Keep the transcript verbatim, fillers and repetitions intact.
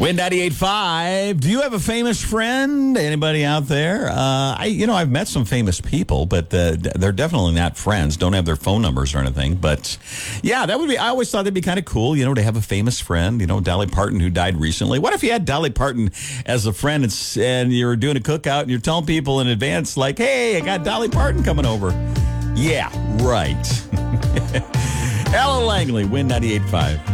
Win ninety-eight point five. Do you have a famous friend? Anybody out there? Uh, I, you know, I've met some famous people, but uh, they're definitely not friends. Don't have their phone numbers or anything. But yeah, that would be. I always thought that'd be kind of cool, you know, to have a famous friend. You know, Dolly Parton, who died recently. What if you had Dolly Parton as a friend and, s- and you're doing a cookout and you're telling people in advance, like, "Hey, I got Dolly Parton coming over." Yeah, right. Alan Langley, Win ninety-eight point five.